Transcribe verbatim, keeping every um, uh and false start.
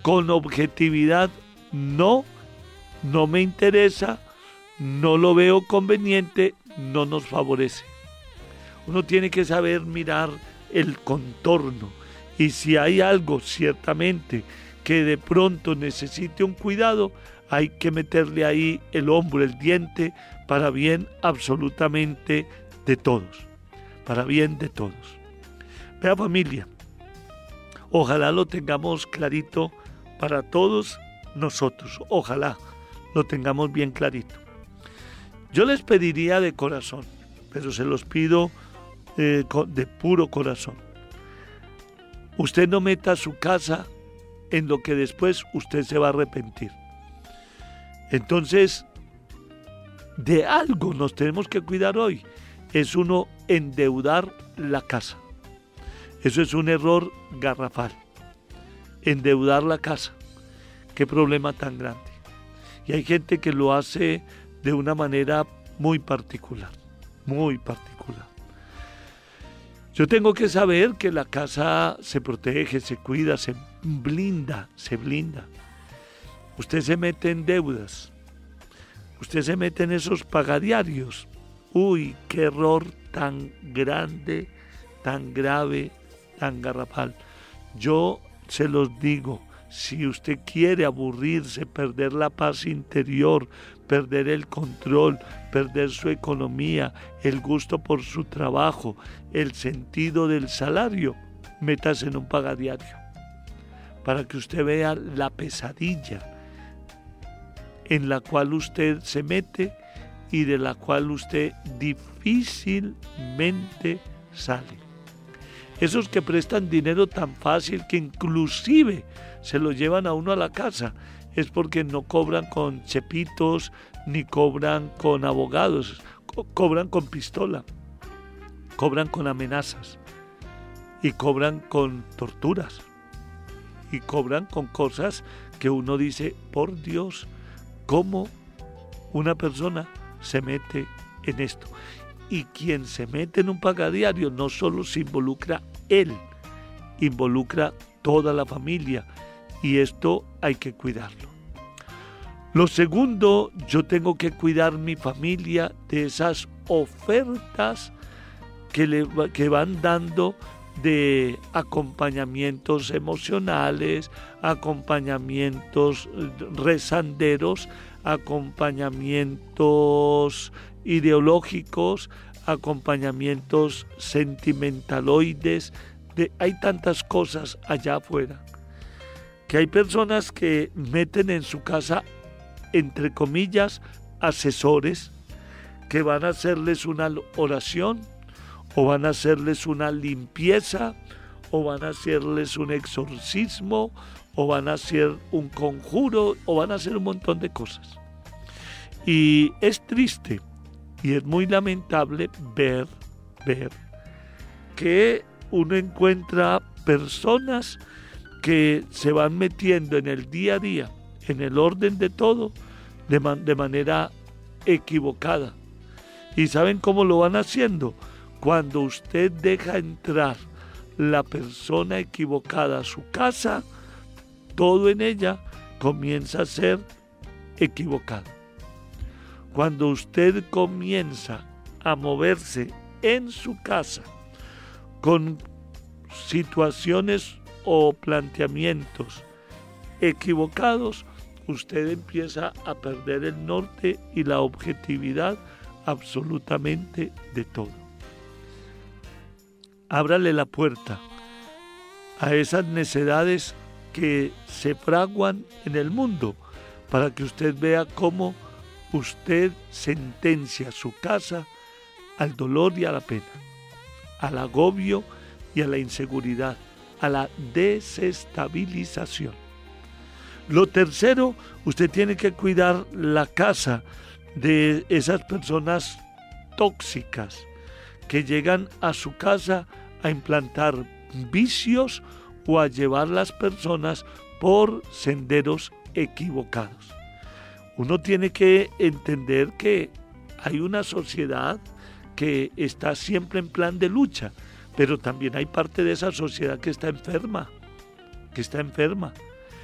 con objetividad, no, no me interesa, no lo veo conveniente, no nos favorece. Uno tiene que saber mirar el contorno y si hay algo ciertamente que de pronto necesite un cuidado, hay que meterle ahí el hombro, el diente, para bien absolutamente de todos, para bien de todos. Vea, familia, ojalá lo tengamos clarito para todos nosotros, ojalá lo tengamos bien clarito. Yo les pediría de corazón, pero se los pido eh, de puro corazón. Usted no meta su casa en lo que después usted se va a arrepentir. Entonces, de algo nos tenemos que cuidar hoy. Es uno endeudar la casa. Eso es un error garrafal. Endeudar la casa. Qué problema tan grande. Y hay gente que lo hace de una manera muy particular. Muy particular. Yo tengo que saber que la casa se protege, se cuida, se blinda, se blinda. Usted se mete en deudas. Usted se mete en esos pagadiarios. Uy, qué error tan grande, tan grave, tan garrafal. Yo se los digo, si usted quiere aburrirse, perder la paz interior, perder el control, perder su economía, el gusto por su trabajo, el sentido del salario, métase en un pagadiario para que usted vea la pesadilla en la cual usted se mete y de la cual usted difícilmente sale. Esos que prestan dinero tan fácil que inclusive se lo llevan a uno a la casa, es porque no cobran con chepitos ni cobran con abogados, co- cobran con pistola, cobran con amenazas y cobran con torturas y cobran con cosas que uno dice, por Dios, ¿cómo una persona se mete en esto? Y quien se mete en un pagadiario no solo se involucra él, involucra toda la familia y esto hay que cuidarlo. Lo segundo, yo tengo que cuidar mi familia de esas ofertas que, le, que van dando de acompañamientos emocionales, acompañamientos rezanderos, acompañamientos ideológicos, acompañamientos sentimentaloides. De, hay tantas cosas allá afuera que hay personas que meten en su casa, entre comillas, asesores que van a hacerles una oración o van a hacerles una limpieza o van a hacerles un exorcismo o van a hacer un conjuro o van a hacer un montón de cosas. Y es triste y es muy lamentable ver, ver que uno encuentra personas que se van metiendo en el día a día, en el orden de todo, de, man, de manera equivocada. ¿Y saben cómo lo van haciendo? Cuando usted deja entrar la persona equivocada a su casa, todo en ella comienza a ser equivocado. Cuando usted comienza a moverse en su casa con situaciones o planteamientos equivocados, usted empieza a perder el norte y la objetividad absolutamente de todo. Ábrale la puerta a esas necedades que se fraguan en el mundo para que usted vea cómo usted sentencia su casa al dolor y a la pena, al agobio y a la inseguridad, a la desestabilización. Lo tercero, usted tiene que cuidar la casa de esas personas tóxicas que llegan a su casa a implantar vicios o a llevar las personas por senderos equivocados. Uno tiene que entender que hay una sociedad que está siempre en plan de lucha, pero también hay parte de esa sociedad que está enferma, que está enferma.